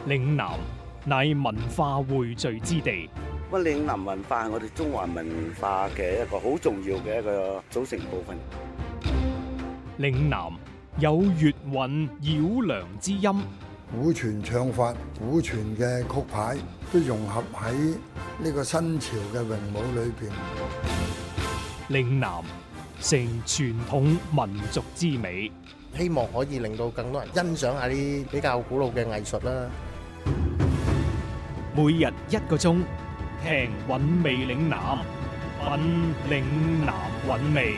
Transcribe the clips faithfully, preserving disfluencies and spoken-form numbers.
嶺南乃文化匯聚之地。 咁嶺南文化係我哋中華文化嘅一個好重要嘅一個組成部分。 嶺南有粵韻繞梁之音， 古傳唱法、古傳嘅曲牌都融合喺呢個新潮嘅詠舞裏邊。 嶺南成傳統民族之美， 希望可以令到更多人欣賞下啲比較古老嘅藝術啦。 每日一個鐘，聽韻味嶺南，品嶺南韻味。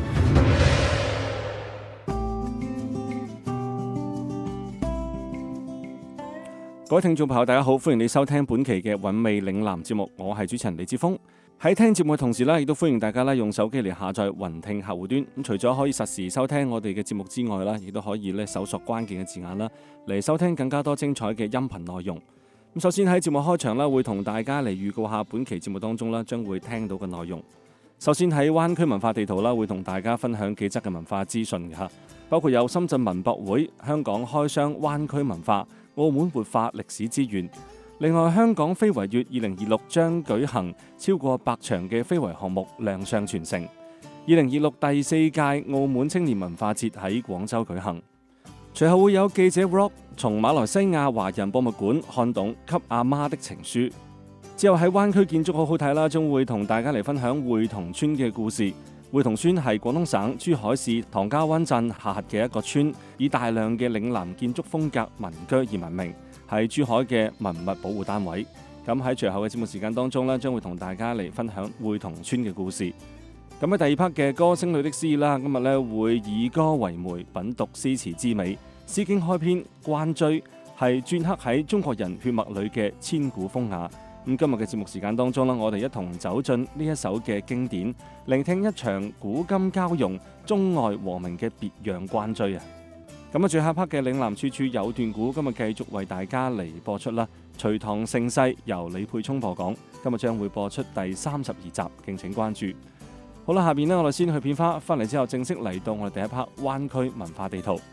各位聽眾朋友，大家好，歡迎你收聽本期嘅韻味嶺南節目，我係主持人李志峰。喺聽節目嘅同時咧，亦都歡迎大家咧用手機嚟下載雲聽客戶端。咁除咗可以實時收聽我哋嘅節目之外啦，亦都可以咧搜索關鍵嘅字眼啦，嚟收聽更加多精彩嘅音頻內容。咁首先喺節目開場啦，會同大家嚟預告下本期節目當中啦將會聽到嘅內容。首先喺灣區文化地圖啦，會同大家分享幾則嘅文化資訊嘅吓，包括有深圳文博會、香港開箱灣區文化、澳門活化歷史資源。另外，香港非遺月二零二六將舉行超過百場嘅非遺項目亮相全城。二零二六第四屆澳門青年文化節喺廣州舉行。隨後會有記者 Vlog 從馬來西亞華人博物館看懂給阿媽的情書。之後喺灣區建築好好睇啦，將會同大家嚟分享會同村嘅故事。會同村係廣東省珠海市唐家灣鎮下轄嘅一個村，以大量嘅嶺南建築風格民居而聞名，係珠海嘅文物保護單位。咁喺隨後嘅節目時間當中呢，將會同大家嚟分享會同村嘅故事。咁喺第二 part 嘅歌聲裏的詩啦，今日呢會以歌為媒，品讀詩詞之美。詩經開篇關雎，係鐫刻喺中國人血脈裏嘅千古風雅。咁今日嘅節目時間當中啦，我哋一同走進呢一首嘅經典，聆聽一場古今交融、中外和鳴嘅別樣關雎啊！咁啊，最後一 part 嘅嶺南處處有段古，今日繼續為大家嚟播出啦。隋唐盛世由李沛聰播講，今日將會播出第三十二集，敬請關注。好啦，下邊呢，我哋先去片花，翻嚟之後正式嚟到我哋第一 part 灣區文化地圖。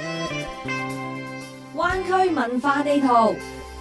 灣區文化地圖。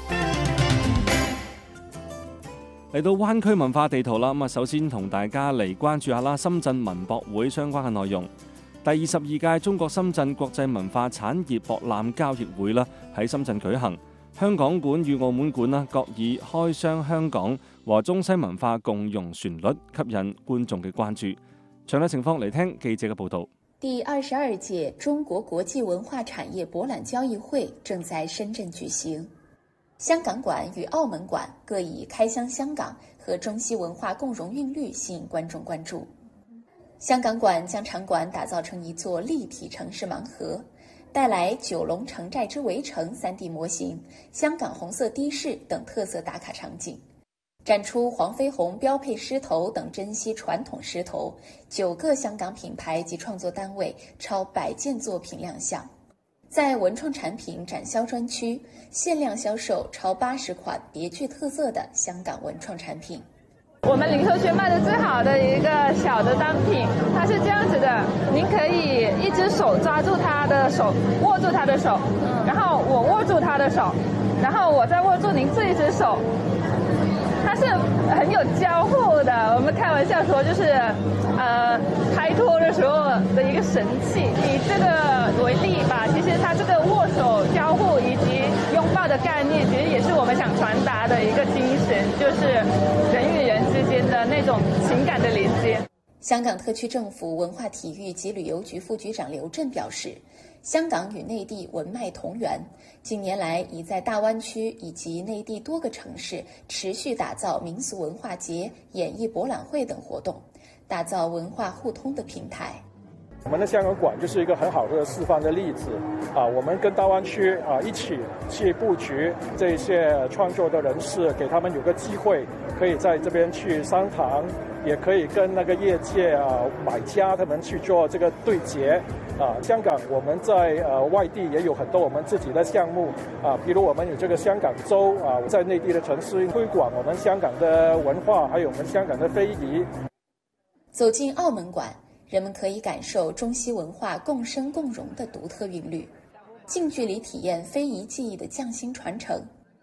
嚟到灣區文化地圖啦，咁啊，首先同大家嚟關注下啦，深圳文博會相關嘅內容。第二十二屆中國深圳國際文化產業博覽交易會啦，喺深圳舉行。香港館與澳門館啦，各以開箱香港和中西文化共融旋律，吸引觀眾嘅關注。詳細情況嚟聽記者嘅報道。 第二十二屆中國國際文化產業博覽交易會正在深圳舉行。香港館與澳門館各以開箱香港和中西文化共融韻律吸引觀眾關注。香港館將場館打造成一座立體城市盲盒，帶來九龍城寨之圍城 三 D 模型、香港紅色的士等特色打卡場景，展出黃飛鴻標配獅頭等珍稀傳統獅頭，九個香港品牌及創作單位超百件作品亮相。在文創產品展銷專區，限量銷售超八十款別具特色的香港文創產品。 我們零售區賣的最好的一個小的單品，它是這樣子的，您可以一隻手抓住它的手，握住它的手，然後我握住它的手，然後我再握住您這一隻手，它是很有交互的。我們開玩笑說，就是呃拍拖的時候的一個神器。以這個為例吧，其實它這個握手交互以及擁抱的概念，其實也是我們想傳達的一個精神，就是人與人之間的那種情感的連接。 香港特區政府文化體育及旅遊局副局長劉震表示，香港與內地文脈同源，近年來已在大灣區以及內地多個城市持續打造民俗文化節、演藝博覽會等活動，打造文化互通的平台。 我們的香港館就是一個很好的示範的例子啊！我們跟大灣區啊一起去佈局這些創作的人士，給他們有個機會可以在這邊去商談，也可以跟那個業界啊買家他們去做這個對接啊。香港我們在呃外地也有很多我們自己的項目啊，比如我們有這個香港周啊，在內地的城市推廣我們香港的文化，還有我們香港的非遺。 走進澳門館，人們可以感受中西文化共生共融的獨特韻律，近距離體驗非遺技藝的匠心傳承。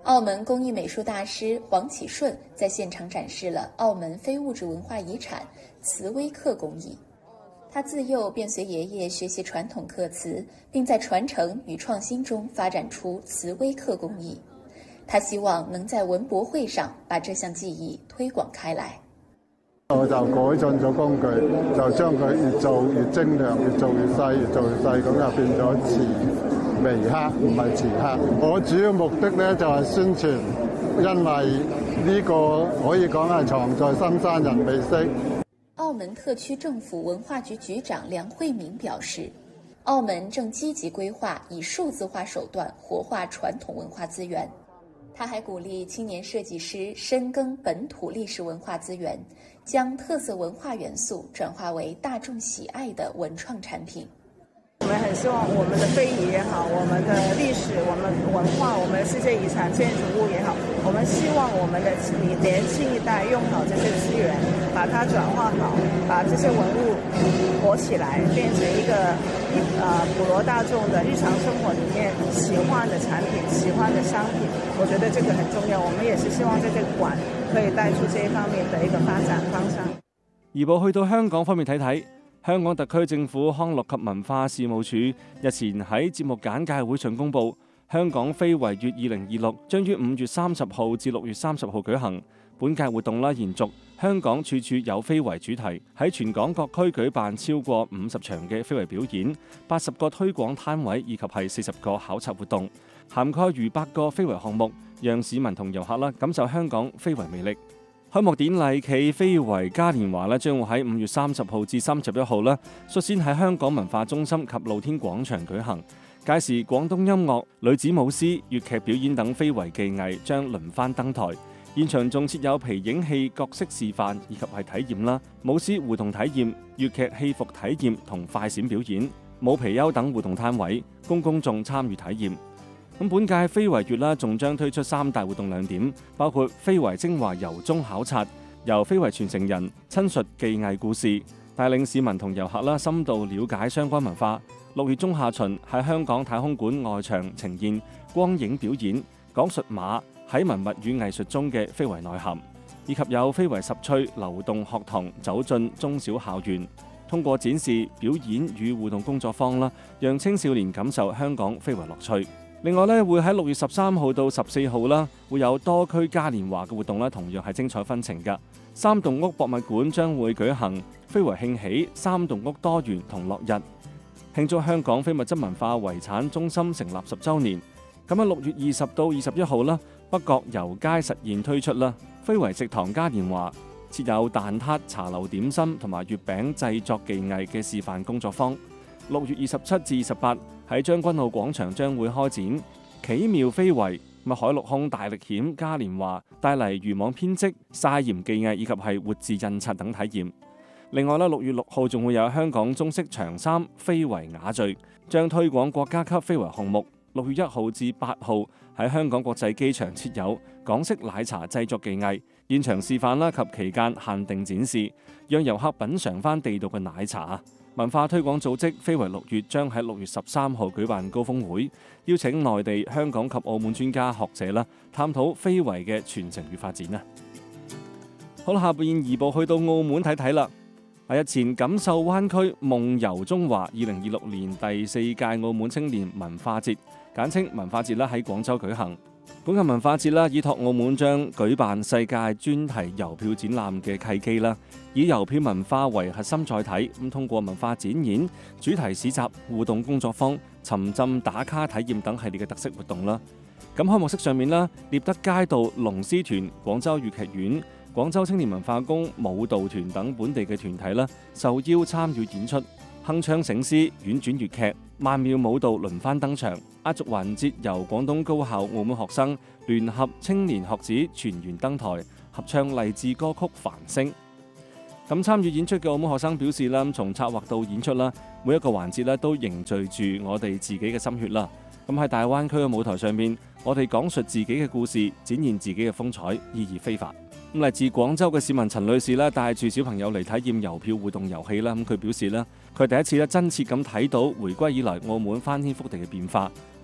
澳門工藝美術大師黃啟順在現場展示了澳門非物質文化遺產瓷微刻工藝。他自幼便隨爺爺學習傳統刻瓷，並在傳承與創新中發展出瓷微刻工藝。他希望能在文博會上把這項技藝推廣開來。 我就改進咗工具，就將佢越做越精良，越做越細，越做越細，咁就變咗瓷微刻，唔係瓷刻。我主要目的咧就係宣傳，因為呢個可以講係藏在深山人未識。 澳門特區政府文化局局長梁慧明表示，澳門正積極規劃以數字化手段活化傳統文化資源。他還鼓勵青年設計師深耕本土歷史文化資源，將特色文化元素轉化為大眾喜愛的文創產品。 我們很希望我們的非遺也好，我們的歷史、我們文化、我們的世界遺產建築物也好，我們希望我們的年輕一代用好這些資源，把它轉化好，把這些文物活起來，變成一個啊普羅大眾的日常生活裡面喜歡的產品、喜歡的商品。我覺得這個很重要，我們也是希望這個館可以帶出這一方面的一個發展方向。 移步去到香港方面睇睇。香港特區政府康樂及文化事務署日前喺節目簡介會上公佈，香港非遺月二零二六將於五月三十號至六月三十號舉行。本屆活動啦，延續香港處處有非遺主題，喺全港各區舉辦超過五十場嘅非遺表演，八十個推廣攤位以及係四十個考察活動，涵蓋逾百個非遺項目，讓市民同遊客啦感受香港非遺魅力。開幕典禮暨非遺嘉年華咧，將會喺五月三十號至三十一號咧，率先喺香港文化中心及露天廣場舉行。屆時，廣東音樂、女子舞獅、粵劇表演等非遺技藝將輪番登台。現場仲設有皮影戲角色示範以及係體驗啦，舞獅互動體驗、粵劇戲服體驗同快閃表演、舞皮優等互動攤位，供公眾參與體驗。咁本屆非遺月啦，仲將推出三大活動亮點，包括非遺精華遊蹤考察，由非遺傳承人親述技藝故事，帶領市民同遊客啦深度了解相關文化。六月中下旬喺香港太空館外牆呈現光影表演，講述馬喺文物與藝術中嘅非遺內涵，以及有非遺十趣流動學堂走進中小校園，通過展示、表演與互動工作坊啦，讓青少年感受香港非遺樂趣。另外咧，會喺六月十三號到十四號啦，會有多區嘉年華嘅活動咧，同樣係精彩紛呈㗎。三棟屋博物館將會舉行非遺慶喜三棟屋多元同樂日，慶祝香港非物質文化遺產中心成立十週年。咁喺六月二十到二十一號啦，北角油街實現推出啦非遺食堂嘉年華，設有蛋撻、茶樓點心同埋月餅製作技藝嘅示範工作坊。六月二十七至二十八喺將軍澳廣場將會開展奇妙非遺、咪海陸空大歷險嘉年華，帶嚟漁網編織、曬鹽技藝以及係活字印刷等體驗。另外咧，六月六號仲會有香港中式長衫非遺雅聚，將推廣國家級非遺項目。六月一號至八號喺香港國際機場設有港式奶茶製作技藝現場示範啦，及期間限定展示，讓遊客品嚐翻地道嘅奶茶。文化推廣組織非遺六月將喺六月十三號舉辦高峰會，邀請內地、香港及澳門專家學者啦，探討非遺嘅傳承與發展啊！好啦，下邊移步去到澳門睇睇啦。日前錦繡灣區夢遊中華二零二六年第四屆澳門青年文化節，簡稱文化節啦，喺廣州舉行。本屆文化節啦，依託澳門將舉辦世界專題郵票展覽嘅契機啦，以郵票文化為核心載體，咁通過文化展演、主題市集、互動工作坊、沉浸打卡體驗等系列嘅特色活動啦。咁開幕式上面啦，獵德街道龍獅團、廣州粵劇院、廣州青年文化宮舞蹈團等本地嘅團體啦，受邀參與演出，鏗鏘醒獅、婉轉粵劇、曼妙舞蹈輪番登場。壓軸環節由廣東高校澳門學生聯合青年學子全員登台，合唱勵志歌曲《繁星》。咁參與演出嘅澳門學生表示啦，從策劃到演出啦，每一個環節咧都凝聚住我哋自己嘅心血啦。咁喺大灣區嘅舞台上面，我哋講述自己嘅故事，展現自己嘅風采，意義非凡。咁嚟自廣州嘅市民陳女士咧，帶住小朋友嚟體驗郵票互動遊戲啦。咁佢表示咧，佢第一次咧真切咁睇到回歸以來澳門翻天覆地嘅變化。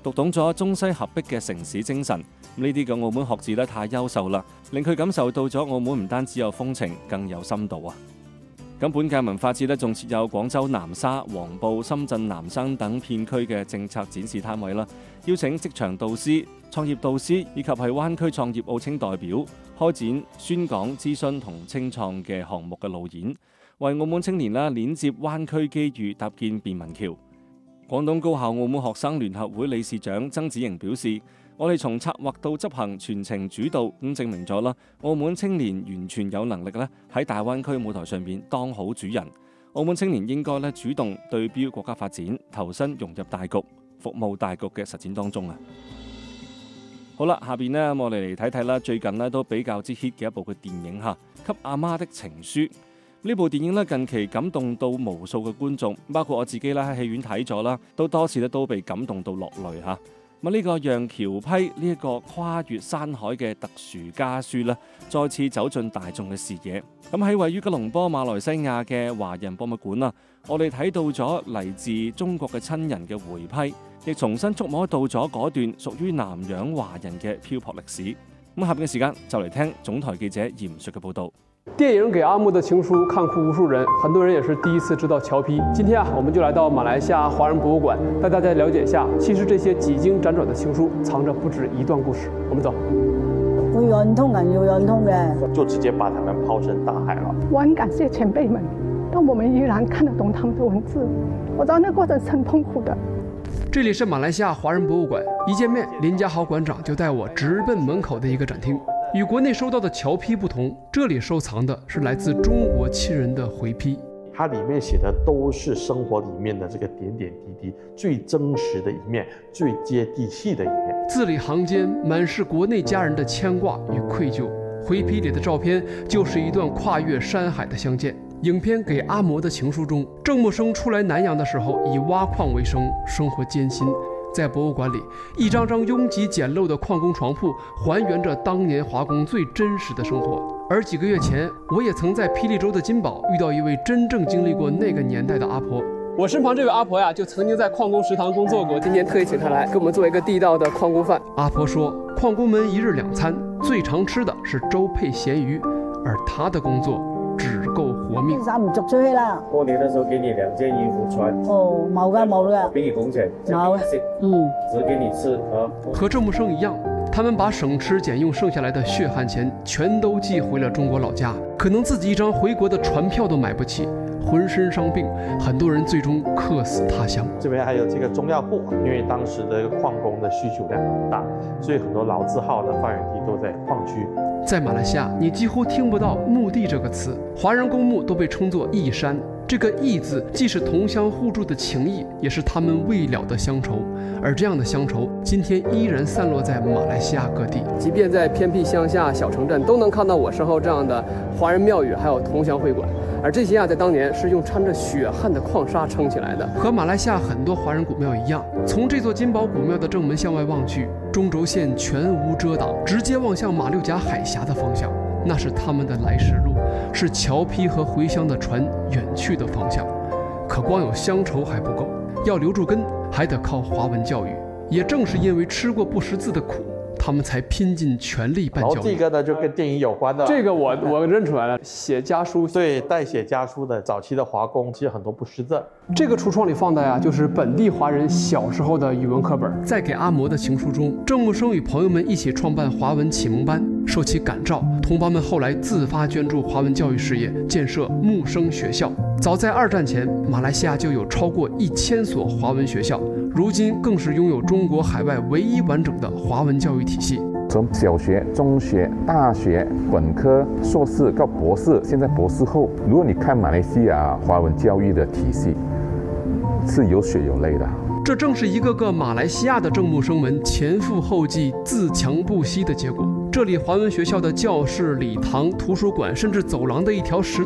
讀懂咗中西合璧嘅城市精神。呢啲嘅澳門學子咧太優秀啦，令佢感受到咗澳門唔單止有風情，更有深度啊！咁本屆文化節咧仲設有廣州南沙、黃埔、深圳南生等片區嘅政策展示攤位啦，邀請職場導師、創業導師以及係灣區創業澳青代表開展宣講、諮詢同青創嘅項目嘅路演，為澳門青年啦鏈接灣區機遇，搭建便民橋。廣東高校澳門學生聯合會理事長曾子瑩表示，我哋從策劃到執行全程主導，咁證明咗啦，澳門青年完全有能力咧喺大灣區舞台上面當好主人。澳門青年應該咧主動對標國家發展，投身融入大局、服務大局嘅實踐當中啊！好啦，下邊呢，我哋嚟睇睇啦，最近呢都比較之 hit 嘅一部嘅電影嚇，《給阿媽的情書》。呢部電影咧近期感動到無數嘅觀眾，包括我自己啦喺戲院睇咗啦，都多次咧都被感動到落淚嚇。咁呢個讓僑批呢一個跨越山海嘅特殊家書咧，再次走進大眾嘅視野。咁喺位於吉隆坡馬來西亞嘅華人博物館啊，我哋睇到咗嚟自中國嘅親人嘅回批，亦重新觸摸到咗嗰段屬於南洋華人嘅漂泊歷史。咁下邊嘅時間就嚟聽總台記者嚴述嘅報導。 電影《給阿嬤的情書》看哭無數人，很多人也是第一次知道僑批。今天啊，我們就來到馬來西亞華人博物館，帶大家了解一下，其實這些幾經輾轉的情書，藏着不止一段故事。我們走。 會讓通人要讓通嘅， 就直接把他們拋身大海了。 我很感謝前輩們，讓我們依然看得懂他們的文字。我知道那過程是很痛苦的。 這裡是馬來西亞華人博物館，一見面，林家豪館長就帶我直奔門口的一個展廳。與國內收到的僑批不同，這裡收藏的是來自中國親人的回批。 它裡面寫的都是生活裡面的這個點點滴滴，最真實的一面，最接地氣的一面。 字裡行間滿是國內家人的牽掛與愧疚。回批裡的照片就是一段跨越山海的相見。影片《給阿嬤的情書》中，鄭默生出來南洋的時候以挖礦為生，生活艱辛。在博物館裡，一張張擁擠簡陋的礦工床鋪還原着當年華工最真實的生活。而幾個月前，我也曾在霹靂州的金寶遇到一位真正經歷過那個年代的阿婆。我身旁這位阿婆呀，就曾經在礦工食堂工作過。今天特意請她來給我們做一個地道的礦工飯。阿婆說，礦工們一日兩餐，最常吃的是粥配鹹魚，而她的工作只夠活命。衫唔着出去啦。 過年的時候給你兩件衣服穿。 哦，冇噶冇噶。 給你工錢。 冇。嗯。 只給你吃啊。 和鄭默生一樣，他們把省吃儉用剩下來的血汗錢全都寄回了中國老家，可能自己一張回國的船票都買不起，渾身傷病，很多人最終客死他鄉。 這邊還有這個中藥庫，因為當時的礦工的需求量很大，所以很多老字號的發源地都在礦區。 在馬來西亞，你幾乎聽不到墓地這個詞，華人公墓都被稱作義山。這個義字既是同鄉互助的情誼，也是他們未了的鄉愁。而這樣的鄉愁，今天依然散落在馬來西亞各地。即便在偏僻鄉下小城鎮，都能看到我身後這樣的華人廟宇，還有同鄉會館。而這些啊，在當年是用摻着血汗的礦沙撐起來的。和馬來西亞很多華人古廟一樣，從這座金寶古廟的正門向外望去，中軸線全無遮擋，直接望向馬六甲海峽的方向。那是他們的來時路，是僑批和回鄉的船遠去的方向。可光有鄉愁還不夠，要留住根，還得靠華文教育。也正是因為吃過不識字的苦，他們才拼盡全力辦教育。 然後這個呢，就跟電影有關的。 這個我我認出來了，寫家書。 對，代寫家書的早期的華工，其實很多不識字。 這個櫥窗裡放的呀，就是本地華人小時候的語文課本。在給阿嬤的情書中，鄭默生與朋友們一起創辦華文啟蒙班，受其感召，同胞們後來自發捐助華文教育事業，建設木生學校。早在二戰前，馬來西亞就有超過一千所華文學校，如今更是擁有中國海外唯一完整的華文教育體系。 從小學、中學、大學、本科、碩士到博士，現在博士後，如果你看馬來西亞華文教育的體系，是有血有淚的。 這正是一個個馬來西亞的鄭默生們前赴後繼、自強不息的結果。這裡華文學校的教室、禮堂、圖書館，甚至走廊的一條石凳，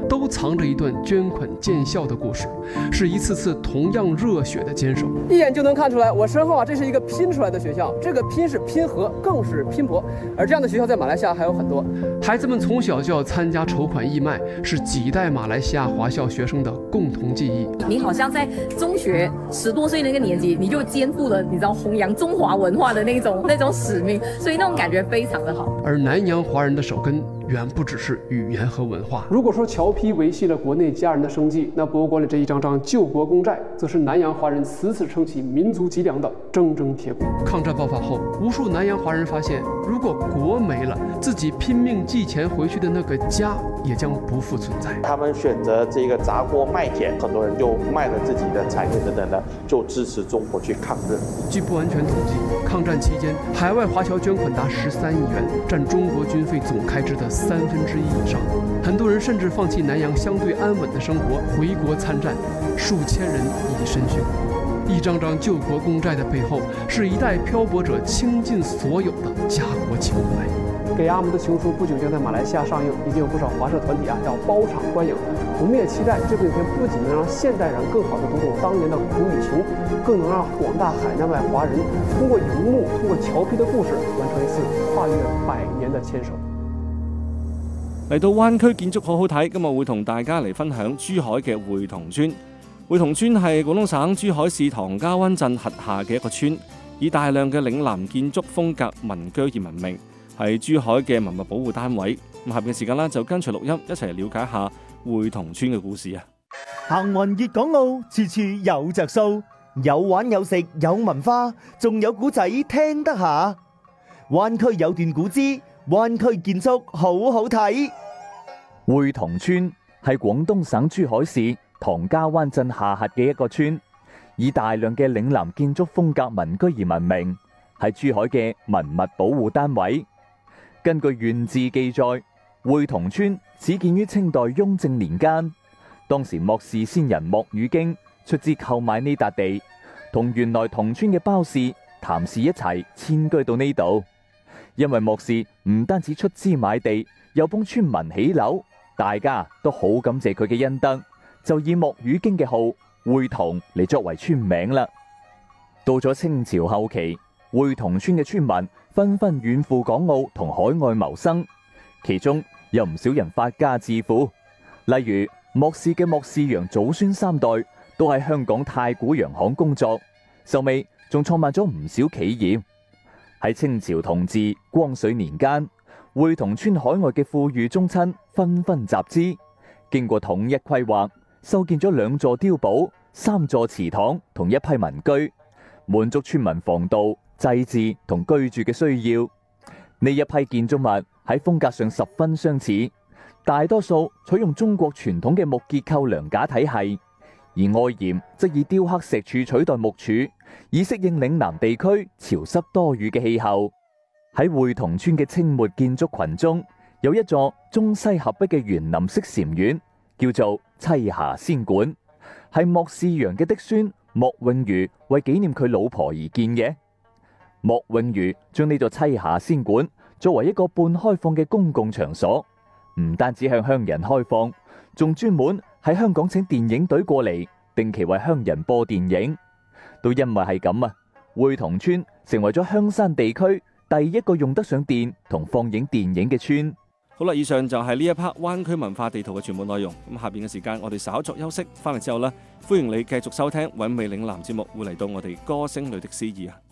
都藏着一段捐款见效的故事，是一次次同样热血的坚守。 一眼就能看出来，我身后啊，这是一个拼出来的学校，这个拼是拼合，更是拼搏。而这样的学校在马来西亚还有很多。 孩子们从小就要参加筹款义卖，是几代马来西亚华校学生的共同记忆。 你好像在中学十多岁那个年纪，你就肩负了你知道弘扬中华文化的那种那种使命，所以那种感觉非常的好。 而南洋华人的手根远不只是语言和文化。 如果说侨批维系了国内家人的生计，那博物馆里这一张张救国公债，则是南洋华人死死撑起民族脊梁的铮铮铁骨。抗战爆发后，无数南洋华人发现，如果国没了，自己拼命寄钱回去的那个家也将不复存在。 他们选择这个砸锅卖铁，很多人就卖了自己的产业等等的，就支持中国去抗日。 据不完全统计，抗战期间海外华侨捐款达十三亿元，占中国军费总开支的三分之一以上。很多人甚至放弃南洋相对安稳的生活，回国参战，数千人以身殉国。一张张救国公债的背后，是一代漂泊者倾尽所有的家国情怀。 给阿姆的情书不久将在马来西亚上映，已经有不少华社团体啊要包场观影。我们也期待这部影片不仅能让现代人更好地读懂当年的苦与情，更能让广大海内外华人通过荧幕、通过侨批的故事，完成一次跨越百年的牵手。 嚟到灣區建築好好睇，今日會同大家嚟分享珠海嘅會同村。會同村係廣東省珠海市唐家灣鎮轄下嘅一個村，以大量嘅嶺南建築風格民居而聞名，係珠海嘅文物保護單位。咁下邊嘅時間啦，就跟隨錄音一齊嚟了解下會同村嘅故事啊！ 行雲粵港澳，處處有着數，有玩有食有文化，仲有古仔聽得下。灣區有段古之灣區建築好好睇。 會同村係廣東省珠海市唐家灣鎮下轄嘅一個村，以大量嘅嶺南建築風格民居而聞名，係珠海嘅文物保護單位。根據縣志記載，會同村始建於清代雍正年間，當時莫氏先人莫汝京出資購買呢笪地，同原來同村嘅包氏、譚氏一齊遷居到呢度。因為莫氏唔單止出資買地，又幫村民起樓，大家都好感謝佢嘅恩德，就以莫汝京嘅號會同嚟作為村名啦。到咗清朝後期，會同村嘅村民紛紛遠赴港澳同海外謀生，其中有唔少人發家致富，例如莫氏嘅莫氏楊祖孫三代都喺香港太古洋行工作，後尾仲創辦咗唔少企業。喺清朝同治光緒年間，會同村海外嘅富裕宗親紛紛集資，經過統一規劃，修建咗兩座碉堡、三座祠堂同一批民居，滿足村民防盜、祭祀同居住嘅需要。呢一批建築物喺風格上十分相似，大多數採用中國傳統嘅木結構梁架體系，而外檐則以雕刻石柱取代木柱，以適應嶺南地區潮濕多雨嘅氣候。喺會同村嘅清末建築群中，有一座中西合璧嘅園林式禪院，叫做棲霞仙館，係莫氏楊嘅嫡孫莫永餘為紀念佢老婆而建嘅。莫永餘將呢座棲霞仙館作為一個半開放嘅公共場所，唔單止向鄉人開放，仲專門喺香港請電影隊過嚟，定期為鄉人播電影。都因為係咁啊，會同村成為咗香山地區第一個用得上電同放映電影嘅村。 好啦，以上就係呢一 part 灣區文化地圖嘅全部內容。咁下邊嘅時間，我哋稍作休息，翻嚟之後呢，歡迎你繼續收聽韻味嶺南節目，會嚟到我哋歌聲裏的詩意啊！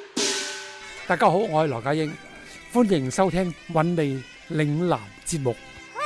大家好，我係羅家英，歡迎收聽韻味嶺南節目。